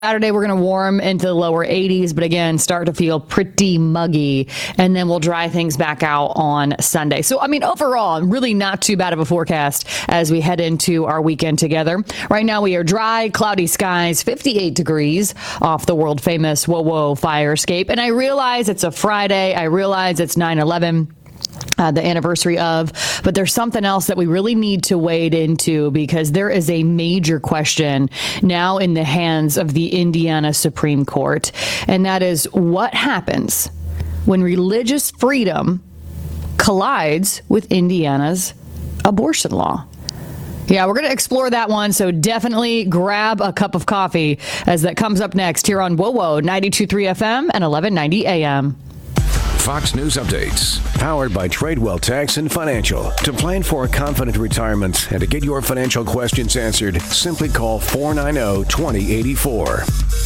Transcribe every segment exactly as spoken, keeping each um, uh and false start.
Saturday, we're going to warm into the lower eighties, but again, start to feel pretty muggy, and then we'll dry things back out on Sunday. So, I mean, overall, really not too bad of a forecast as we head into our weekend together. Right now, we are dry, cloudy skies, fifty-eight degrees off the world famous Whoa Whoa fire escape. And I realize it's a Friday. I realize it's nine eleven. Uh, the anniversary of, but there's something else that we really need to wade into because there is a major question now in the hands of the Indiana Supreme Court, and that is what happens when religious freedom collides with Indiana's abortion law. Yeah, we're going to explore that one, so definitely grab a cup of coffee as that comes up next here on Whoa Whoa ninety-two point three F M and eleven ninety A M. Fox News Updates, powered by Tradewell Tax and Financial. To plan for a confident retirement and to get your financial questions answered, simply call four nine zero, two zero eight four.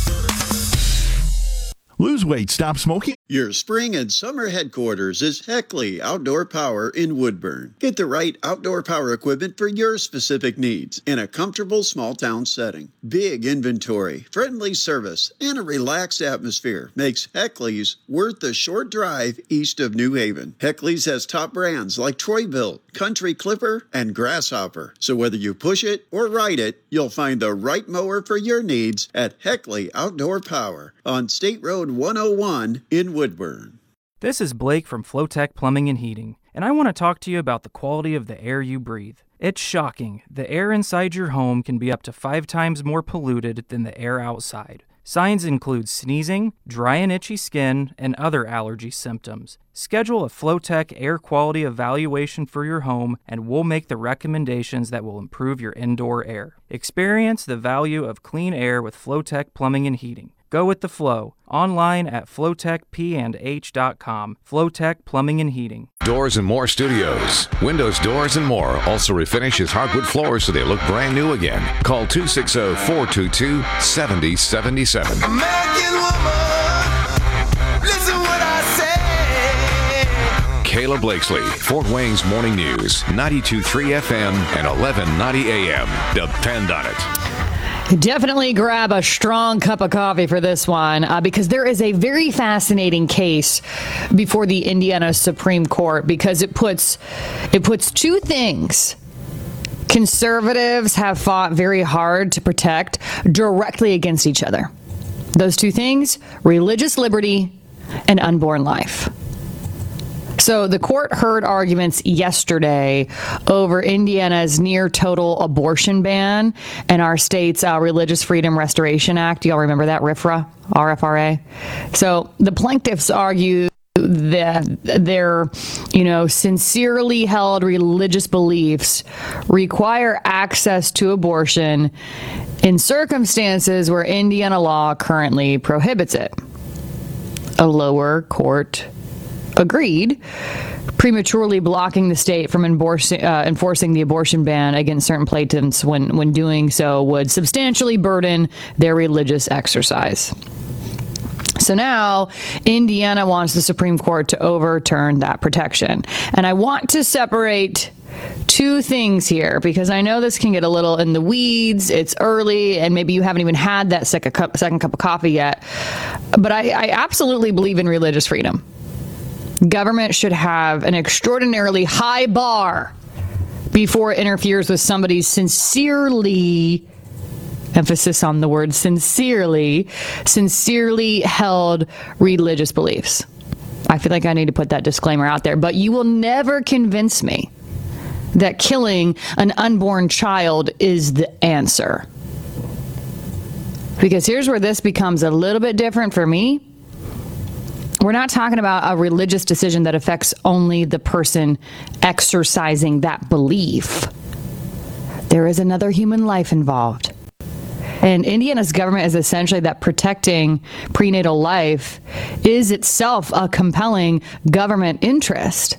Lose weight, stop smoking. Your spring and summer headquarters is Heckley Outdoor Power in Woodburn. Get the right outdoor power equipment for your specific needs in a comfortable small town setting. Big inventory, friendly service, and a relaxed atmosphere makes Heckley's worth the short drive east of New Haven. Heckley's has top brands like Troy-Bilt, Country Clipper, and Grasshopper. So whether you push it or ride it, you'll find the right mower for your needs at Heckley Outdoor Power on State Road one oh one in Woodburn. This is Blake from Flowtech Plumbing and Heating, and I want to talk to you about the quality of the air you breathe. It's shocking. The air inside your home can be up to five times more polluted than the air outside. Signs include sneezing, dry and itchy skin, and other allergy symptoms. Schedule a Flowtech air quality evaluation for your home, and we'll make the recommendations that will improve your indoor air. Experience the value of clean air with Flowtech Plumbing and Heating. Go with the flow. Online at flowtech p and h dot com. Flowtech Plumbing and Heating. Doors and More Studios. Windows, doors, and more. Also refinishes hardwood floors so they look brand new again. Call two six zero, four two two, seven zero seven seven. American woman, listen what I say. Kayla Blakesley, Fort Wayne's Morning News, ninety-two point three F M and eleven ninety A M. Depend on it. Definitely grab a strong cup of coffee for this one uh, because there is a very fascinating case before the Indiana Supreme Court because it puts it puts two things conservatives have fought very hard to protect directly against each other. Those two things, religious liberty and unborn life. So the court heard arguments yesterday over Indiana's near total abortion ban and our state's uh, Religious Freedom Restoration Act. Y'all remember that, R F R A, R F R A? So the plaintiffs argue that their, you know, sincerely held religious beliefs require access to abortion in circumstances where Indiana law currently prohibits it. A lower court agreed, prematurely blocking the state from enforcing, uh, enforcing the abortion ban against certain plaintiffs when, when doing so would substantially burden their religious exercise. So now Indiana wants the Supreme Court to overturn that protection. And I want to separate two things here because I know this can get a little in the weeds. It's early and maybe you haven't even had that second cup, second cup of coffee yet. But I, I absolutely believe in religious freedom. Government should have an extraordinarily high bar before it interferes with somebody's sincerely, emphasis on the word sincerely, sincerely held religious beliefs. I feel like I need to put that disclaimer out there, but you will never convince me that killing an unborn child is the answer. Because here's where this becomes a little bit different for me. We're not talking about a religious decision that affects only the person exercising that belief. There is another human life involved. And Indiana's government is essentially that protecting prenatal life is itself a compelling government interest.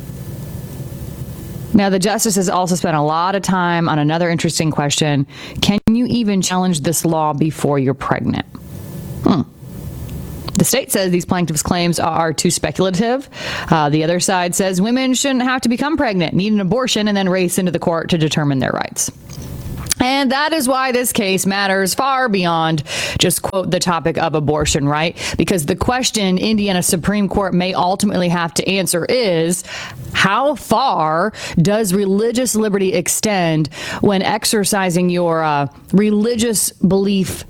Now, the justices also spent a lot of time on another interesting question. Can you even challenge this law before you're pregnant? Hmm. The state says these plaintiffs' claims are too speculative. Uh, the other side says women shouldn't have to become pregnant, need an abortion, and then race into the court to determine their rights. And that is why this case matters far beyond just, quote, the topic of abortion, right? Because the question Indiana Supreme Court may ultimately have to answer is, how far does religious liberty extend when exercising your uh, religious belief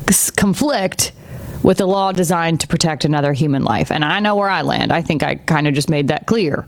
conflict with a law designed to protect another human life? And I know where I land. I think I kind of just made that clear.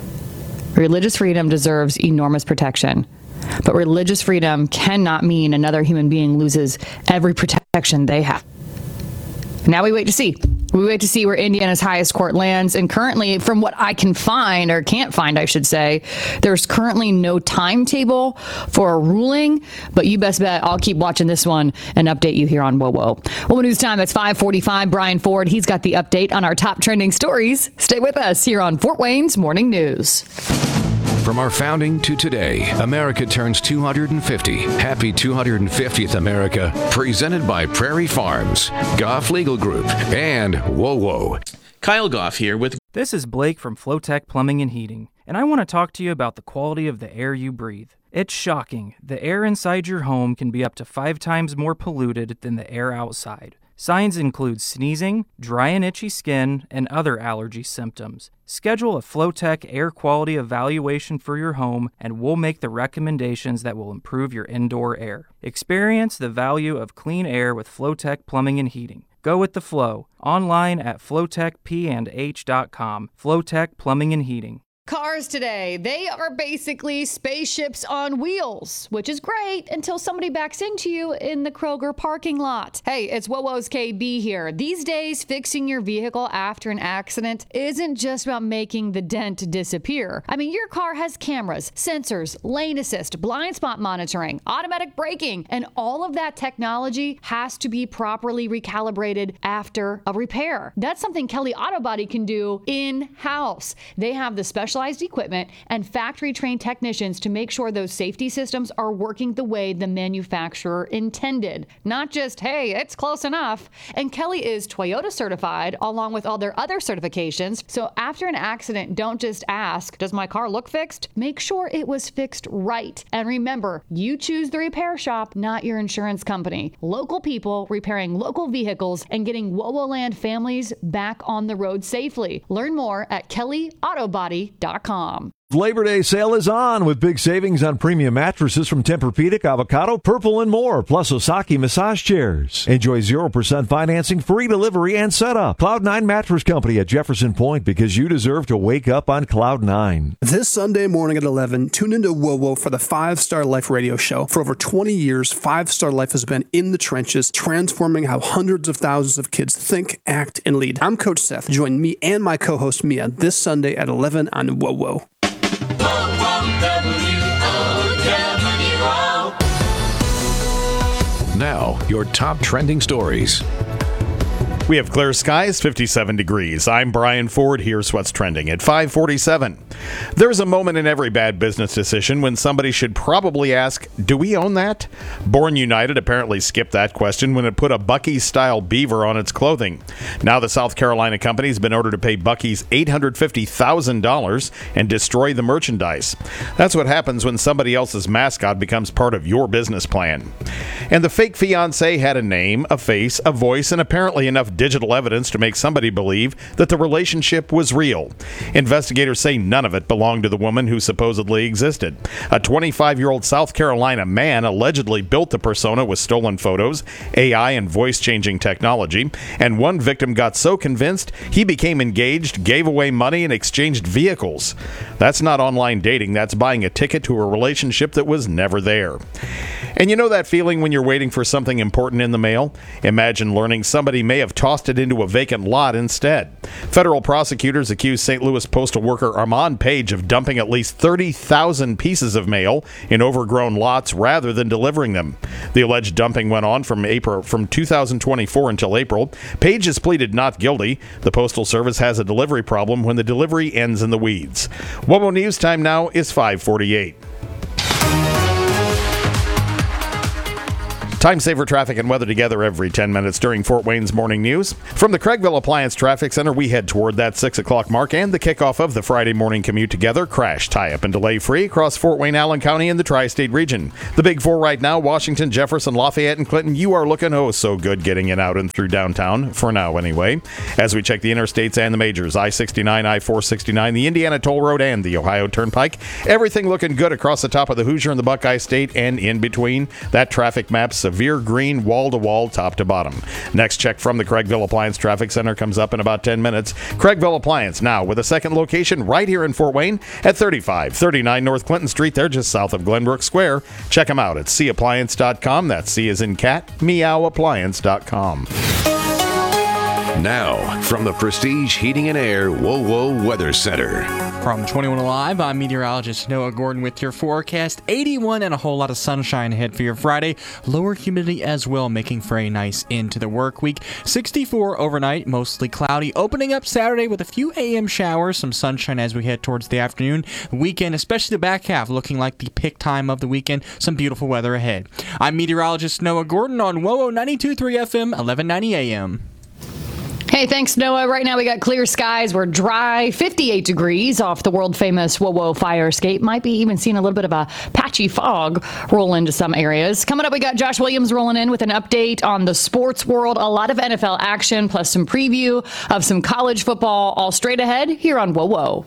Religious freedom deserves enormous protection. But religious freedom cannot mean another human being loses every protection they have. Now we wait to see. We wait to see where Indiana's highest court lands. And currently, from what I can find, or can't find, I should say, there's currently no timetable for a ruling. But you best bet I'll keep watching this one and update you here on Whoa Whoa. Whoa News Time, it's five forty-five. Brian Ford, he's got the update on our top trending stories. Stay with us here on Fort Wayne's Morning News. From our founding to today, America turns two hundred fifty. Happy two hundred fiftieth, America. Presented by Prairie Farms, Goff Legal Group, and Whoa Whoa. Kyle Goff here with... This is Blake from Flowtech Plumbing and Heating, and I want to talk to you about the quality of the air you breathe. It's shocking. The air inside your home can be up to five times more polluted than the air outside. Signs include sneezing, dry and itchy skin, and other allergy symptoms. Schedule a Flowtech air quality evaluation for your home, and we'll make the recommendations that will improve your indoor air. Experience the value of clean air with Flowtech Plumbing and Heating. Go with the flow. Online at flowtech p and h dot com. Flowtech Plumbing and Heating. Cars today, they are basically spaceships on wheels, which is great until somebody backs into you in the Kroger parking lot. Hey, it's Whoa Whoa's K B here. These days, fixing your vehicle after an accident isn't just about making the dent disappear. I mean, your car has cameras, sensors, lane assist, blind spot monitoring, automatic braking, and all of that technology has to be properly recalibrated after a repair. That's something Kelly Auto Body can do in-house. They have the special specialized equipment and factory-trained technicians to make sure those safety systems are working the way the manufacturer intended. Not just, hey, it's close enough. And Kelly is Toyota certified along with all their other certifications. So after an accident, don't just ask, does my car look fixed? Make sure it was fixed right. And remember, you choose the repair shop, not your insurance company. Local people repairing local vehicles and getting WoWoland families back on the road safely. Learn more at kelly auto body dot com. Labor Day sale is on with big savings on premium mattresses from Tempur-Pedic, Avocado, Purple, and more, plus Osaki massage chairs. Enjoy zero percent financing, free delivery, and setup. Cloud nine Mattress Company at Jefferson Point, because you deserve to wake up on Cloud nine. This Sunday morning at eleven, tune into Whoa Whoa for the Five Star Life radio show. For over twenty years, Five Star Life has been in the trenches, transforming how hundreds of thousands of kids think, act, and lead. I'm Coach Seth. Join me and my co-host Mia this Sunday at eleven on Whoa Whoa. Now, your top trending stories. We have clear skies, fifty-seven degrees. I'm Brian Ford. Here's what's trending at five forty-seven. There's a moment in every bad business decision when somebody should probably ask, do we own that? Born United apparently skipped that question when it put a Buc-ee's-style beaver on its clothing. Now the South Carolina company has been ordered to pay Buc-ee's eight hundred fifty thousand dollars and destroy the merchandise. That's what happens when somebody else's mascot becomes part of your business plan. And the fake fiancé had a name, a face, a voice, and apparently enough digital evidence to make somebody believe that the relationship was real. Investigators say none of it belonged to the woman who supposedly existed. A twenty-five-year-old South Carolina man allegedly built the persona with stolen photos, A I, and voice-changing technology, and one victim got so convinced he became engaged, gave away money, and exchanged vehicles. That's not online dating. That's buying a ticket to a relationship that was never there. And you know that feeling when you're waiting for something important in the mail? Imagine learning somebody may have tossed it into a vacant lot instead. Federal prosecutors accused Saint Louis postal worker Armand Page of dumping at least thirty thousand pieces of mail in overgrown lots rather than delivering them. The alleged dumping went on from April from two thousand twenty-four until April. Page has pleaded not guilty. The Postal Service has a delivery problem when the delivery ends in the weeds. WOMO News time now is five forty-eight. Time saver traffic and weather together every ten minutes during Fort Wayne's morning news. From the Craigville Appliance Traffic Center, we head toward that six o'clock mark and the kickoff of the Friday morning commute together. Crash, tie-up, and delay-free across Fort Wayne, Allen County, and the tri-state region. The big four right now, Washington, Jefferson, Lafayette, and Clinton. You are looking oh so good getting in out and through downtown, for now anyway. As we check the interstates and the majors, I sixty-nine, I four sixty-nine, the Indiana Toll Road, and the Ohio Turnpike. Everything looking good across the top of the Hoosier and the Buckeye State, and in between. That traffic map, severe green, wall-to-wall, top to bottom. Next check from the Craigville Appliance Traffic Center comes up in about ten minutes. Craigville Appliance now with a second location right here in Fort Wayne at thirty-five thirty-nine North Clinton Street. They're just south of Glenbrook Square. Check them out at c appliance dot com. That's C as in cat, meow appliance dot com. Now, from the Prestige Heating and Air Whoa Whoa Weather Center. From twenty-one Alive, I'm meteorologist Noah Gordon with your forecast. eighty-one and a whole lot of sunshine ahead for your Friday. Lower humidity as well, making for a nice end to the work week. sixty-four overnight, mostly cloudy. Opening up Saturday with a few A M showers, some sunshine as we head towards the afternoon. Weekend, especially the back half, looking like the pick time of the weekend. Some beautiful weather ahead. I'm meteorologist Noah Gordon on W O O ninety-two point three F M, eleven ninety A M. Hey, thanks, Noah. Right now we got clear skies. We're dry, fifty-eight degrees off the world-famous Whoa Whoa fire escape. Might be even seeing a little bit of a patchy fog roll into some areas. Coming up, we got Josh Williams rolling in with an update on the sports world. A lot of N F L action, plus some preview of some college football, all straight ahead here on Whoa Whoa.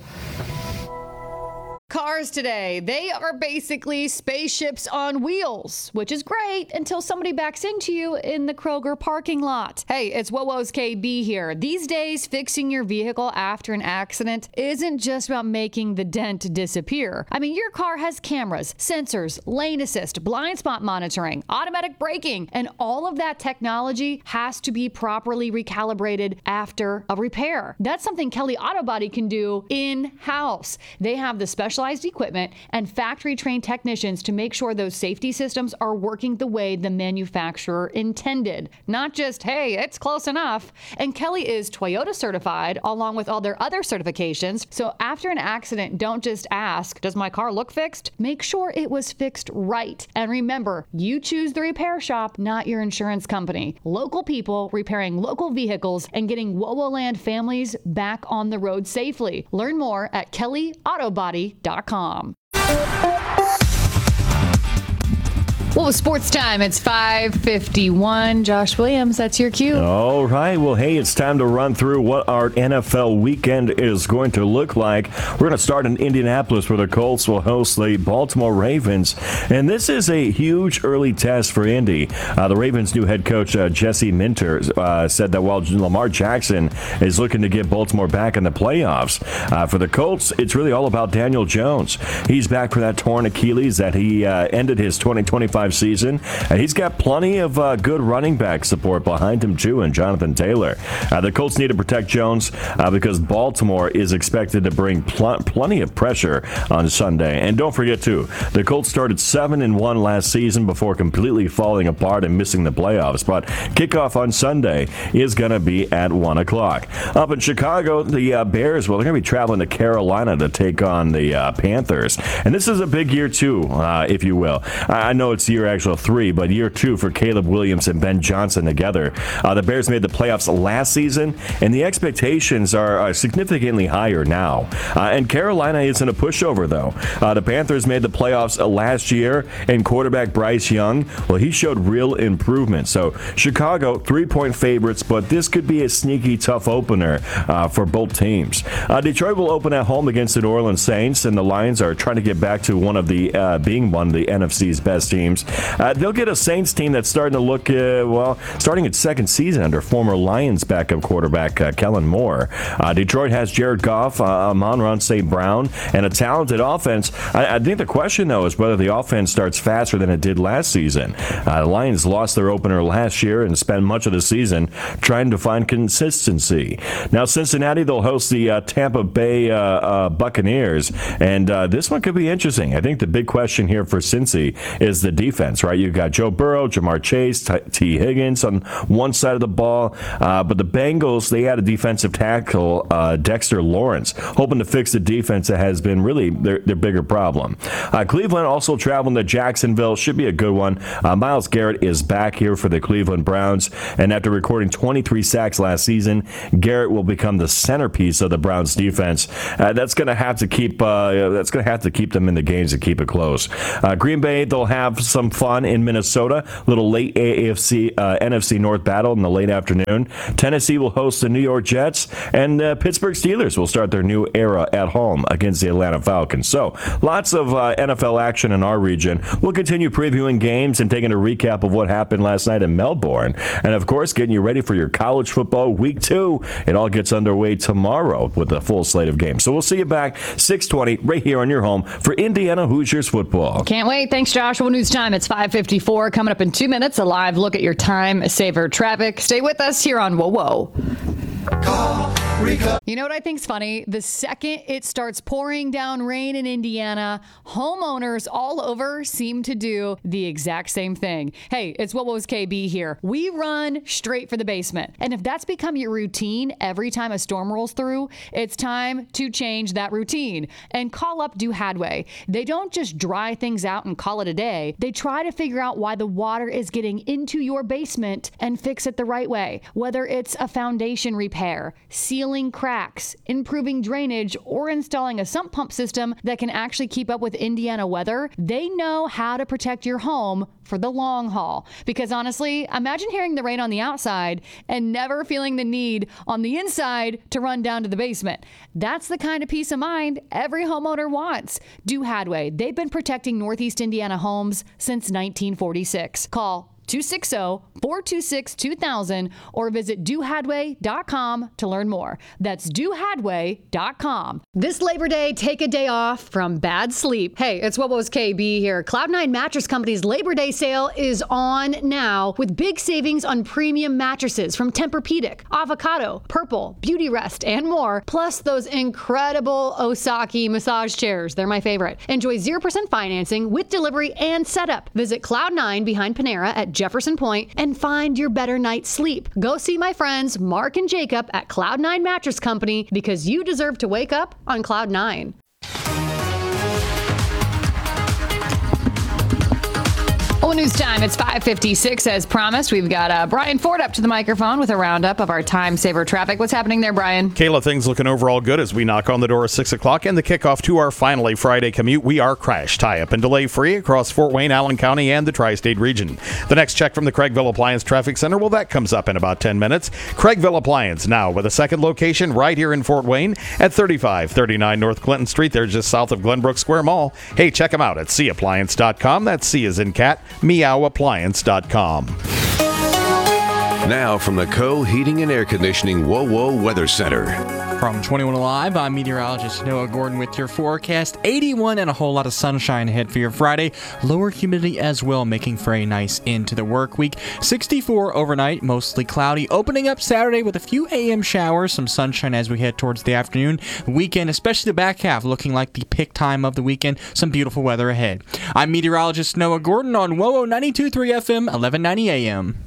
Cars today, they are basically spaceships on wheels, which is great until somebody backs into you in the Kroger parking lot. Hey, it's Whoa Whoa's K B here. These days, fixing your vehicle after an accident isn't just about making the dent disappear. I mean, your car has cameras, sensors, lane assist, blind spot monitoring, automatic braking, and all of that technology has to be properly recalibrated after a repair. That's something Kelly Auto Body can do in-house. They have the specialized equipment and factory-trained technicians to make sure those safety systems are working the way the manufacturer intended. Not just, hey, it's close enough. And Kelly is Toyota certified along with all their other certifications. So after an accident, don't just ask, does my car look fixed? Make sure it was fixed right. And remember, you choose the repair shop, not your insurance company. Local people repairing local vehicles and getting WoWoland families back on the road safely. Learn more at kelly auto body dot com. Well, it's sports time. It's five fifty-one. Josh Williams, that's your cue. All right. Well, hey, it's time to run through what our N F L weekend is going to look like. We're going to start in Indianapolis, where the Colts will host the Baltimore Ravens. And this is a huge early test for Indy. Uh, the Ravens' new head coach, uh, Jesse Minter, uh, said that while Lamar Jackson is looking to get Baltimore back in the playoffs, uh, for the Colts, it's really all about Daniel Jones. He's back for that torn Achilles that he uh, ended his twenty twenty-five season, and he's got plenty of uh, good running back support behind him too, and Jonathan Taylor. Uh, the Colts need to protect Jones uh, because Baltimore is expected to bring pl- plenty of pressure on Sunday. And don't forget too, the Colts started seven and one last season before completely falling apart and missing the playoffs. But kickoff on Sunday is going to be at one o'clock. Up in Chicago, the uh, Bears, well, they're going to be traveling to Carolina to take on the uh, Panthers, and this is a big year two, uh, if you will. I know it's year actual three, but year two for Caleb Williams and Ben Johnson together. Uh, the Bears made the playoffs last season, and the expectations are, are significantly higher now. Uh, and Carolina isn't a pushover, though. Uh, the Panthers made the playoffs uh, last year, and quarterback Bryce Young, well, he showed real improvement. So Chicago, three-point favorites, but this could be a sneaky, tough opener uh, for both teams. Uh, Detroit will open at home against the New Orleans Saints, and the Lions are trying to get back to one of the uh, being one of the N F C's best teams. Uh, they'll get a Saints team that's starting to look, uh, well, starting its second season under former Lions backup quarterback uh, Kellen Moore. Uh, Detroit has Jared Goff, uh, Amon-Ra Saint Brown, and a talented offense. I, I think the question, though, is whether the offense starts faster than it did last season. Uh, the Lions lost their opener last year and spent much of the season trying to find consistency. Now, Cincinnati, they'll host the uh, Tampa Bay uh, uh, Buccaneers, and uh, this one could be interesting. I think the big question here for Cincy is the defense. defense, right? You've got Joe Burrow, Jamar Chase, T. T. Higgins on one side of the ball. Uh, but the Bengals, they had a defensive tackle, uh, Dexter Lawrence, hoping to fix the defense that has been really their, their bigger problem. Uh, Cleveland also traveling to Jacksonville. Should be a good one. Uh, Myles Garrett is back here for the Cleveland Browns. And after recording twenty-three sacks last season, Garrett will become the centerpiece of the Browns defense. Uh, that's going to have to keep uh, that's going to have to keep them in the games and keep it close. Uh, Green Bay, they'll have some fun in Minnesota. Little late A F C uh, N F C North battle in the late afternoon. Tennessee will host the New York Jets, and uh, Pittsburgh Steelers will start their new era at home against the Atlanta Falcons. So lots of uh, N F L action in our region. We'll continue previewing games and taking a recap of what happened last night in Melbourne, and of course getting you ready for your college football week two. It all gets underway tomorrow with a full slate of games. So we'll see you back six twenty right here on your home for Indiana Hoosiers football. Can't wait. Thanks, Joshua. News time. It's five fifty-four. Coming up in two minutes, a live look at your time saver traffic. Stay with us here on Whoa Whoa. You know what I think's funny? The second it starts pouring down rain in Indiana, homeowners all over seem to do the exact same thing. Hey, it's What Was K B here. We run straight for the basement. And if that's become your routine every time a storm rolls through, it's time to change that routine and call up Do Hadway. They don't just dry things out and call it a day. They try to figure out why the water is getting into your basement and fix it the right way. Whether it's a foundation repair, sealing cracks, improving drainage, or installing a sump pump system that can actually keep up with Indiana weather, they know how to protect your home for the long haul. Because honestly, imagine hearing the rain on the outside and never feeling the need on the inside to run down to the basement. That's the kind of peace of mind every homeowner wants. Do Hadway. They've been protecting Northeast Indiana homes since nineteen forty-six. Call two six zero, four two six, two thousand or visit do hadway dot com to learn more. That's do hadway dot com. This Labor Day, take a day off from bad sleep. Hey, it's What Was K B here. Cloud nine Mattress Company's Labor Day sale is on now with big savings on premium mattresses from Tempur-Pedic, Avocado, Purple, Beauty Rest, and more. Plus those incredible Osaki massage chairs. They're my favorite. Enjoy zero percent financing with delivery and setup. Visit Cloud nine behind Panera at Jefferson Point and find your better night's sleep. Go see my friends Mark and Jacob at Cloud nine Mattress Company because you deserve to wake up on Cloud nine. Well, news time. It's five fifty-six. As promised, we've got uh, Brian Ford up to the microphone with a roundup of our time saver traffic. What's happening there, Brian? Kayla, things looking overall good as we knock on the door at six o'clock and the kickoff to our finally Friday commute. We are crash, tie-up, and delay-free across Fort Wayne, Allen County, and the Tri-State region. The next check from the Craigville Appliance Traffic Center, well, that comes up in about ten minutes. Craigville Appliance now with a second location right here in Fort Wayne at thirty-five thirty-nine North Clinton Street. They're just south of Glenbrook Square Mall. Hey, check them out at c appliance dot com. That's C as in cat, meow appliance dot com. Now from the Co Heating and Air Conditioning Whoa Whoa Weather Center. From twenty-one Alive, I'm meteorologist Noah Gordon with your forecast. eighty-one and a whole lot of sunshine ahead for your Friday. Lower humidity as well, making for a nice end to the work week. sixty-four overnight, mostly cloudy. Opening up Saturday with a few A M showers, some sunshine as we head towards the afternoon. Weekend, especially the back half, looking like the pick time of the weekend. Some beautiful weather ahead. I'm meteorologist Noah Gordon on W O O ninety-two point three F M, eleven ninety A M.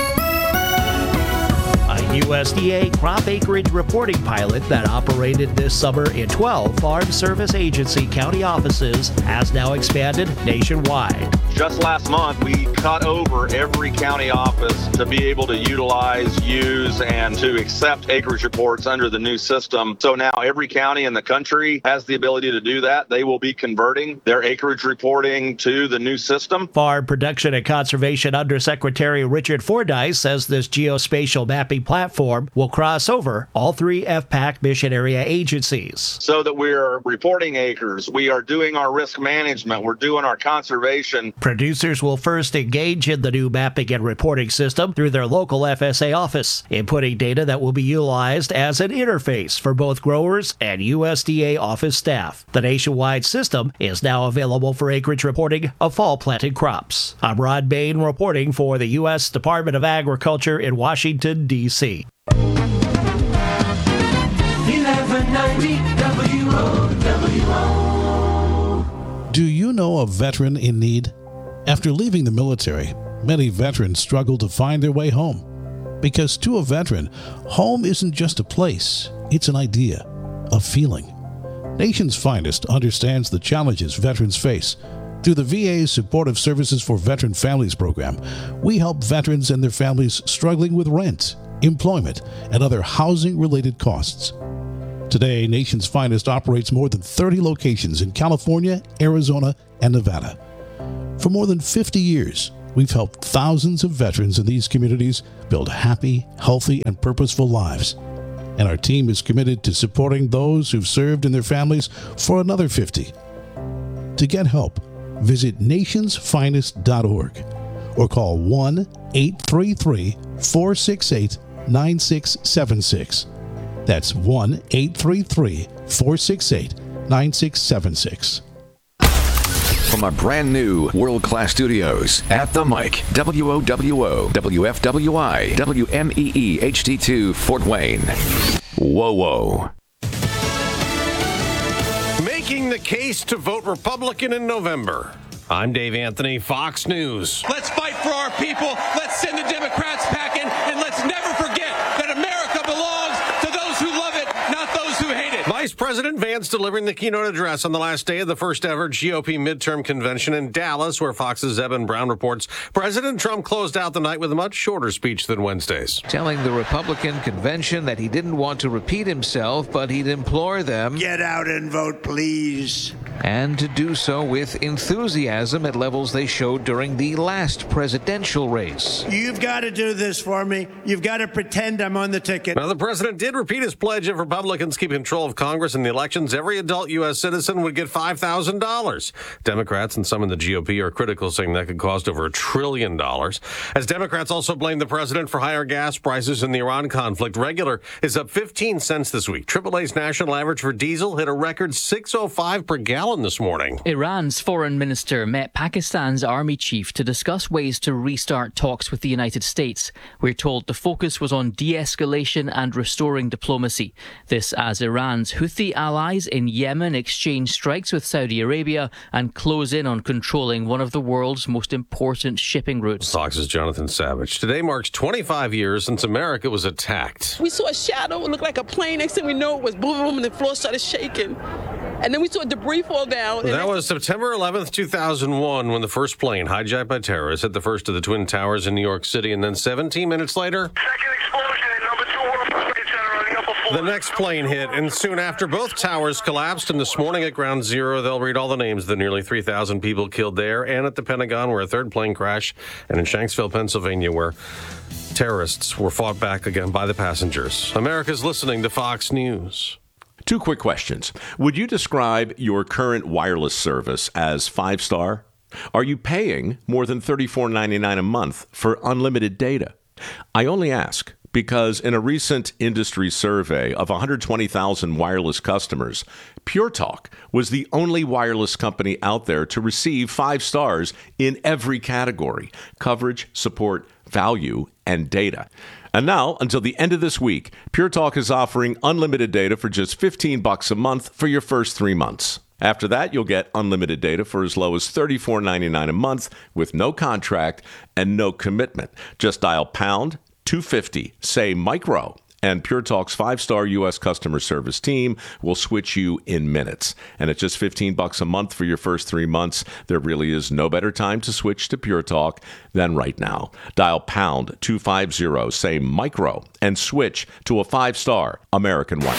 A U S D A crop acreage reporting pilot that operated this summer in twelve Farm Service Agency county offices has now expanded nationwide. Just last month, we cut over every county office to be able to utilize, use, and to accept acreage reports under the new system. So now every county in the country has the ability to do that. They will be converting their acreage reporting to the new system. Farm Production and Conservation Undersecretary Richard Fordyce says this geospatial mapping platform will cross over all three F PAC mission area agencies. So that we're reporting acres, we are doing our risk management, we're doing our conservation. Producers will first engage in the new mapping and reporting system through their local F S A office, inputting data that will be utilized as an interface for both growers and U S D A office staff. The nationwide system is now available for acreage reporting of fall planted crops. I'm Rod Bain reporting for the U S Department of Agriculture in Washington, D C eleven ninety W O W O. Do you know a veteran in need? After leaving the military, many veterans struggle to find their way home. Because to a veteran, home isn't just a place, it's an idea, a feeling. Nation's Finest understands the challenges veterans face. Through the V A's Supportive Services for Veteran Families program, we help veterans and their families struggling with rent, employment, and other housing-related costs. Today, Nation's Finest operates more than thirty locations in California, Arizona, and Nevada. For more than fifty years, we've helped thousands of veterans in these communities build happy, healthy, and purposeful lives. And our team is committed to supporting those who've served and their families for another fifty. To get help, visit nations finest dot org or call one eight three three, four six eight, nine six seven six. That's one eight three three, four six eight, nine six seven six. From our brand new world-class studios at the mic, W O W O, W F W I, W M E E H D two, Fort Wayne. Whoa, whoa. Making the case to vote Republican in November. I'm Dave Anthony, Fox News. Let's fight for our people. Let's send the Democrats packing, and let's never forget that America belongs to those who love it, not those who hate it. Vice President Vance delivering the keynote address on the last day of the first ever G O P midterm convention in Dallas, where Fox's Evan Brown reports President Trump closed out the night with a much shorter speech than Wednesday's. Telling the Republican convention that he didn't want to repeat himself, but he'd implore them, get out and vote, please. And to do so with enthusiasm at levels they showed during the last presidential race. You've got to do this for me. You've got to pretend I'm on the ticket. Now, the president did repeat his pledge if Republicans keep control of Congress in the elections, every adult U S citizen would get five thousand dollars. Democrats and some in the G O P are critical, saying that could cost over a trillion dollars. As Democrats also blame the president for higher gas prices in the Iran conflict, regular is up fifteen cents this week. triple A's national average for diesel hit a record six oh five per gallon this morning. Iran's foreign minister met Pakistan's army chief to discuss ways to restart talks with the United States. We're told the focus was on de-escalation and restoring diplomacy. This as Iran's Houthi allies in Yemen exchange strikes with Saudi Arabia and close in on controlling one of the world's most important shipping routes. Fox's Jonathan Savage. Today marks twenty-five years since America was attacked. We saw a shadow, it looked like a plane. Next thing we know, it was boom, boom, and the floor started shaking. And then we saw debris fall down. That was September eleventh, two thousand one, when the first plane, hijacked by terrorists, hit the first of the Twin Towers in New York City. And then seventeen minutes later, Second explosion at number two World Trade Center on the upper floor. the next plane hit. And soon after, both towers collapsed. And this morning at Ground Zero, they'll read all the names of the nearly three thousand people killed there, and at the Pentagon, where a third plane crashed, and in Shanksville, Pennsylvania, where terrorists were fought back again by the passengers. America's listening to Fox News. Two quick questions. Would you describe your current wireless service as five-star? Are you paying more than thirty-four ninety-nine a month for unlimited data? I only ask because in a recent industry survey of one hundred twenty thousand wireless customers, Pure Talk was the only wireless company out there to receive five stars in every category: coverage, support, value, and data. And now, until the end of this week, Pure Talk is offering unlimited data for just fifteen bucks a month for your first three months. After that, you'll get unlimited data for as low as thirty-four ninety-nine a month with no contract and no commitment. Just dial pound two fifty, say micro, and Pure Talk's five-star U S customer service team will switch you in minutes. And at just fifteen bucks a month for your first three months, there really is no better time to switch to Pure Talk than right now. Dial pound two fifty, say micro, and switch to a five-star American one.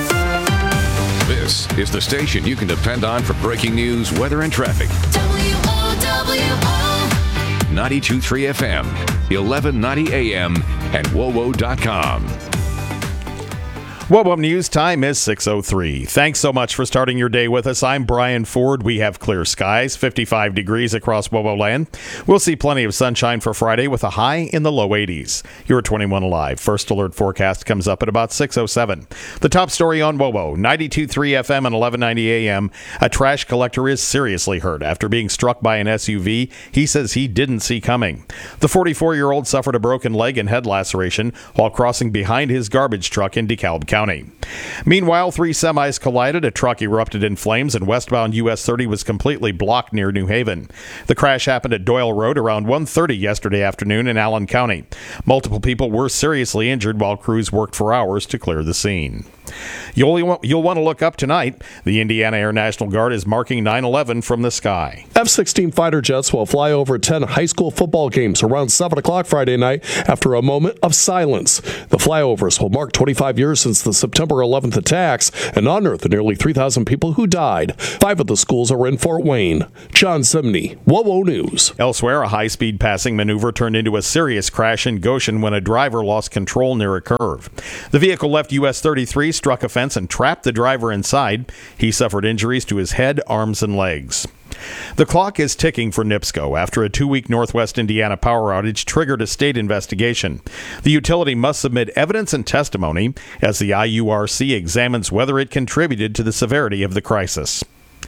This is the station you can depend on for breaking news, weather, and traffic. W O W O ninety-two point three F M, eleven ninety A M, and W O W O dot com. W O W O News time is six oh three. Thanks so much for starting your day with us. I'm Brian Ford. We have clear skies, fifty-five degrees across W O W O land. We'll see plenty of sunshine for Friday with a high in the low eighties. You're at twenty-one Alive. First alert forecast comes up at about six oh seven. The top story on W O W O, ninety-two point three F M and eleven ninety A M. A trash collector is seriously hurt after being struck by an S U V he says he didn't see coming. The forty-four-year-old suffered a broken leg and head laceration while crossing behind his garbage truck in DeKalb County. Meanwhile, three semis collided, a truck erupted in flames, and westbound U S thirty was completely blocked near New Haven. The crash happened at Doyle Road around one thirty yesterday afternoon in Allen County. Multiple people were seriously injured while crews worked for hours to clear the scene. You'll, you'll want to look up tonight. The Indiana Air National Guard is marking nine eleven from the sky. F sixteen fighter jets will fly over ten high school football games around seven o'clock Friday night after a moment of silence. The flyovers will mark twenty-five years since the September eleventh attacks and honor the nearly three thousand people who died. Five of the schools are in Fort Wayne. John Simney, WOWO News. Elsewhere, a high-speed passing maneuver turned into a serious crash in Goshen when a driver lost control near a curve. The vehicle left U S thirty-three, struck a fence, and trapped the driver inside. He suffered injuries to his head, arms, and legs. The clock is ticking for NIPSCO after a two-week Northwest Indiana power outage triggered a state investigation. The utility must submit evidence and testimony as the I U R C examines whether it contributed to the severity of the crisis.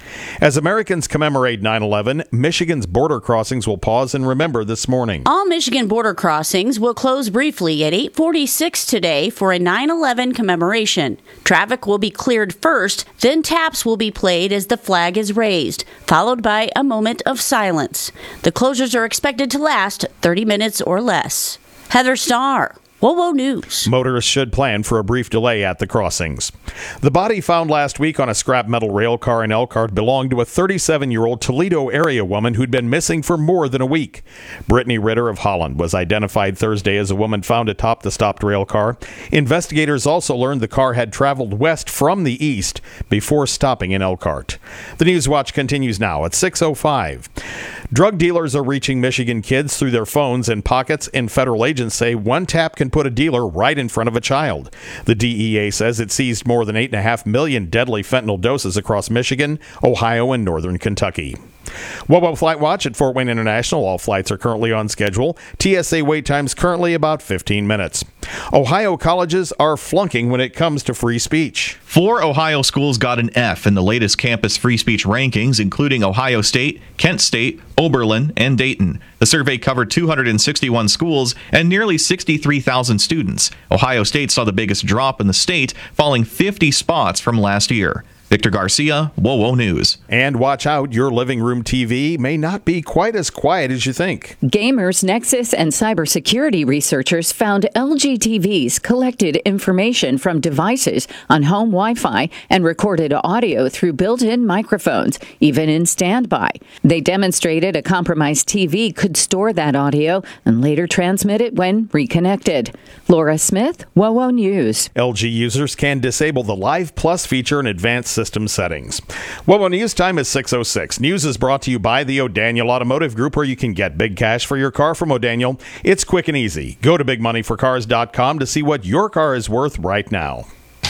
As Americans commemorate nine eleven, Michigan's border crossings will pause and remember this morning. All Michigan border crossings will close briefly at eight forty-six today for a nine eleven commemoration. Traffic will be cleared first, then taps will be played as the flag is raised, followed by a moment of silence. The closures are expected to last thirty minutes or less. Heather Starr, WOWO News. Motorists should plan for a brief delay at the crossings. The body found last week on a scrap metal rail car in Elkhart belonged to a thirty-seven-year-old Toledo area woman who'd been missing for more than a week. Brittany Ritter of Holland was identified Thursday as a woman found atop the stopped rail car. Investigators also learned the car had traveled west from the east before stopping in Elkhart. The News Watch continues now at six oh five. Drug dealers are reaching Michigan kids through their phones and pockets, and federal agents say one tap can put a dealer right in front of a child. The D E A says it seized more than eight point five million deadly fentanyl doses across Michigan, Ohio, and northern Kentucky. WOWO Flight Watch at Fort Wayne International. All flights are currently on schedule. T S A wait times currently about fifteen minutes. Ohio colleges are flunking when it comes to free speech. Four Ohio schools got an F in the latest campus free speech rankings, including Ohio State, Kent State, Oberlin, and Dayton. The survey covered two hundred sixty-one schools and nearly sixty-three thousand students. Ohio State saw the biggest drop in the state, falling fifty spots from last year. Victor Garcia, WOWO News. And watch out, your living room T V may not be quite as quiet as you think. Gamers Nexus and cybersecurity researchers found L G T Vs collected information from devices on home Wi-Fi and recorded audio through built-in microphones, even in standby. They demonstrated a compromised T V could store that audio and later transmit it when reconnected. Laura Smith, WOWO News. L G users can disable the Live Plus feature in advanced system settings. WOWO News time is six oh six. News is brought to you by the O'Daniel Automotive Group, where you can get big cash for your car from O'Daniel. It's quick and easy. Go to big money for cars dot com to see what your car is worth right now.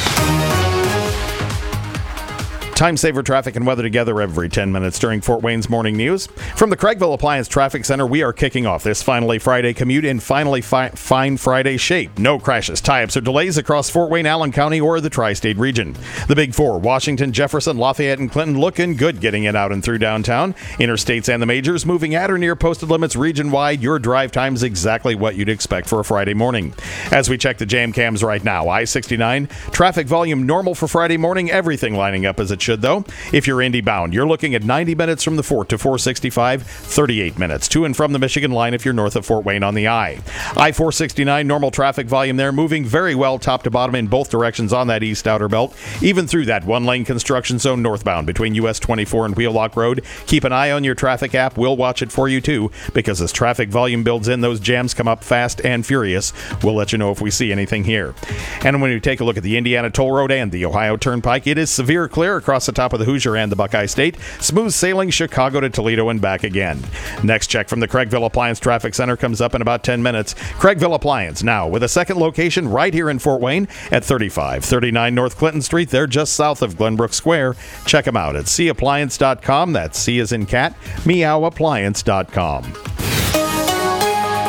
Time saver traffic and weather together every ten minutes during Fort Wayne's morning news. From the Craigville Appliance Traffic Center, we are kicking off this Finally Friday commute in finally fi- fine Friday shape. No crashes, tie-ups, or delays across Fort Wayne, Allen County, or the tri-state region. The Big Four, Washington, Jefferson, Lafayette, and Clinton, looking good getting in out and through downtown. Interstates and the majors moving at or near posted limits region-wide. Your drive time is exactly what you'd expect for a Friday morning. As we check the jam cams right now, I sixty-nine, traffic volume normal for Friday morning, everything lining up as it should, though. If you're Indy bound, you're looking at ninety minutes from the Fort to four sixty-five, thirty-eight minutes to and from the Michigan line if you're north of Fort Wayne on the I. I four sixty-nine, normal traffic volume there, moving very well top to bottom in both directions on that east outer belt, even through that one-lane construction zone northbound between U S twenty-four and Wheelock Road. Keep an eye on your traffic app. We'll watch it for you, too, because as traffic volume builds in, those jams come up fast and furious. We'll let you know if we see anything here. And when you take a look at the Indiana Toll Road and the Ohio Turnpike, it is severe clear across the top of the Hoosier and the Buckeye State. Smooth sailing Chicago to Toledo and back again. Next check from the Craigville Appliance Traffic Center comes up in about ten minutes. Craigville Appliance now with a second location right here in Fort Wayne at thirty-five thirty-nine North Clinton Street. They're just south of Glenbrook Square. Check them out at c appliance dot com. That's C as in cat, meow appliance dot com.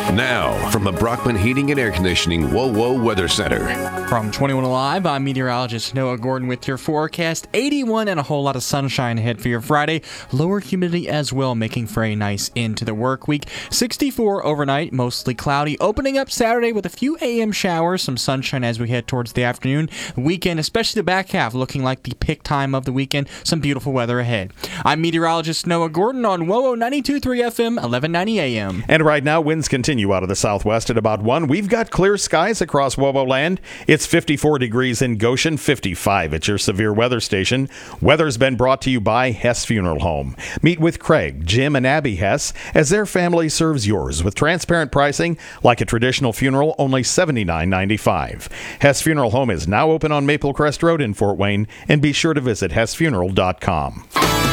Now, from the Brockman Heating and Air Conditioning Whoa Whoa Weather Center. From twenty-one Alive, I'm meteorologist Noah Gordon with your forecast. eighty-one and a whole lot of sunshine ahead for your Friday. Lower humidity as well, making for a nice end to the work week. sixty-four overnight, mostly cloudy. Opening up Saturday with a few A M showers, some sunshine as we head towards the afternoon. Weekend, especially the back half, looking like the pick time of the weekend. Some beautiful weather ahead. I'm meteorologist Noah Gordon on W O O ninety-two point three F M, eleven ninety A M. And right now, winds continue out of the southwest at about one. We've got clear skies across W O W land. It's fifty-four degrees in Goshen, fifty-five at your severe weather station. Weather's been brought to you by Hess Funeral Home. Meet with Craig, Jim, and Abby Hess as their family serves yours with transparent pricing like a traditional funeral, only seventy-nine ninety-five. Hess Funeral Home is now open on Maple Crest Road in Fort Wayne, and be sure to visit hess funeral dot com.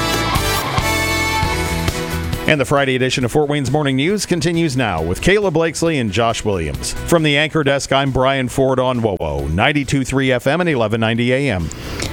And the Friday edition of Fort Wayne's Morning News continues now with Kayla Blakesley and Josh Williams. From the anchor desk, I'm Brian Ford on W O O ninety-two point three F M and eleven ninety A M.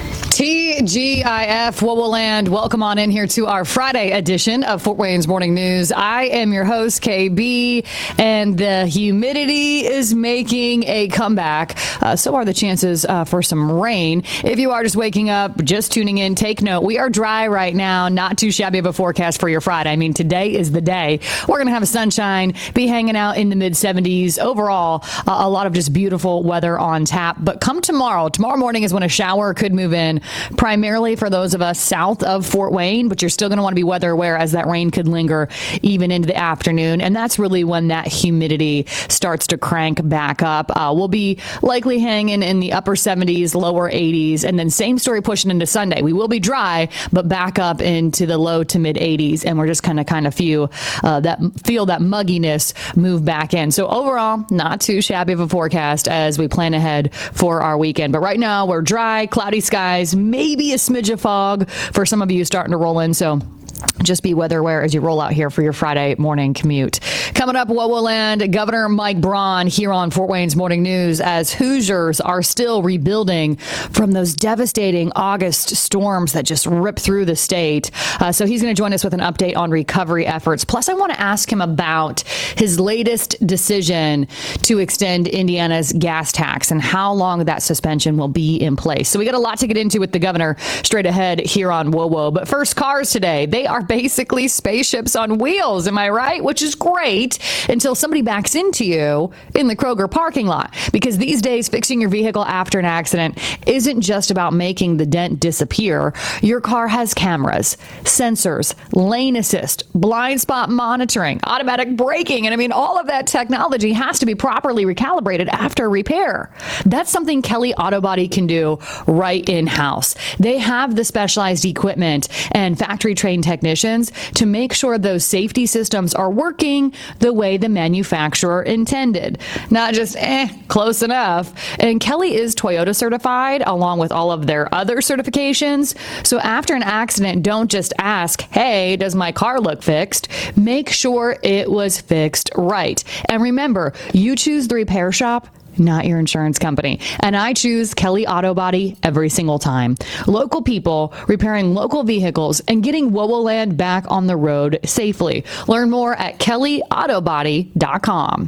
T G I F, W O W Land, welcome on in here to our Friday edition of Fort Wayne's Morning News. I am your host, K B, and the humidity is making a comeback. Uh, so are the chances uh, for some rain. If you are just waking up, just tuning in, take note. We are dry right now, not too shabby of a forecast for your Friday. I mean, today is the day. We're going to have a sunshine, be hanging out in the mid seventies. Overall, uh, a lot of just beautiful weather on tap. But come tomorrow, tomorrow morning is when a shower could move in. Primarily for those of us south of Fort Wayne, but you're still going to want to be weather aware as that rain could linger even into the afternoon. And that's really when that humidity starts to crank back up. Uh, we'll be likely hanging in the upper seventies, lower eighties, and then same story pushing into Sunday. We will be dry, but back up into the low to mid eighties. And we're just kind of kind of feel uh, that feel that mugginess move back in. So overall, not too shabby of a forecast as we plan ahead for our weekend. But right now we're dry, cloudy skies, maybe a smidge of fog for some of you starting to roll in. So just be weather aware as you roll out here for your Friday morning commute. Coming up, W O W Land, Governor Mike Braun here on Fort Wayne's Morning News as Hoosiers are still rebuilding from those devastating August storms that just ripped through the state. Uh, so he's going to join us with an update on recovery efforts. Plus, I want to ask him about his latest decision to extend Indiana's gas tax and how long that suspension will be in place. So we got a lot to get into with the governor straight ahead here on W O W O. But first, cars today. They are basically spaceships on wheels, am I right? Which is great until somebody backs into you in the Kroger parking lot. Because these days, fixing your vehicle after an accident isn't just about making the dent disappear. Your car has cameras, sensors, lane assist, blind spot monitoring, automatic braking, and I mean, all of that technology has to be properly recalibrated after repair. That's something Kelly Auto Body can do right in-house. They have the specialized equipment and factory-trained technicians to make sure those safety systems are working the way the manufacturer intended. Not just, eh, close enough. And Kelly is Toyota certified along with all of their other certifications. So after an accident, don't just ask, hey, does my car look fixed? Make sure it was fixed right. And remember, you choose the repair shop, not your insurance company. And I choose Kelly Auto Body every single time. Local people repairing local vehicles and getting W O W Land back on the road safely. Learn more at kelly auto body dot com.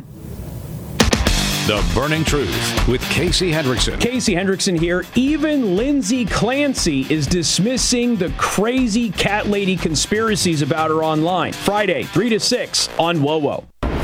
The Burning Truth with Casey Hendrickson. Casey Hendrickson here. Even Lindsay Clancy is dismissing the crazy cat lady conspiracies about her online. Friday, three to six on W O W O.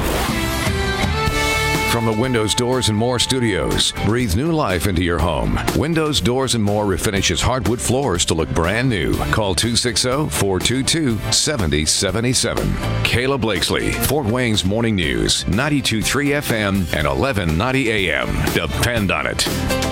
From the Windows, Doors, and More studios, breathe new life into your home. Windows, Doors, and More refinishes hardwood floors to look brand new. Call two six zero, four two two, seven zero seven seven. Kayla Blakesley, Fort Wayne's Morning News, ninety-two point three F M and eleven ninety A M. Depend on it.